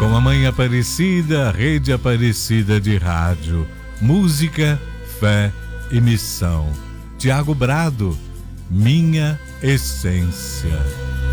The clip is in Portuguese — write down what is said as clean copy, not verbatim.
Com a Mãe Aparecida, Rede Aparecida de Rádio. Música, fé e missão. Tiago Brado, Minha Essência.